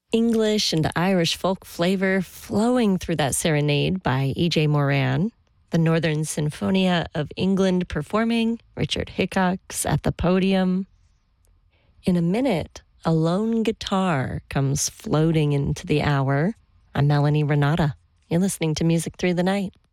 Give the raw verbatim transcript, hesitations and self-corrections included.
English and Irish folk flavor flowing through that serenade by E J Moran. The Northern Sinfonia of England performing, Richard Hickox at the podium. In a minute, a lone guitar comes floating into the hour. I'm Melanie Renata. You're listening to Music Through the Night.